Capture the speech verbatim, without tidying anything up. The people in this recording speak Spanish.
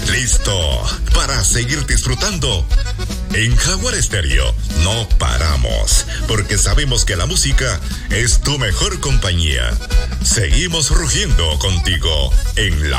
Listo para seguir disfrutando. En Jaguar Estéreo no paramos, porque sabemos que la música es tu mejor compañía. Seguimos rugiendo contigo en la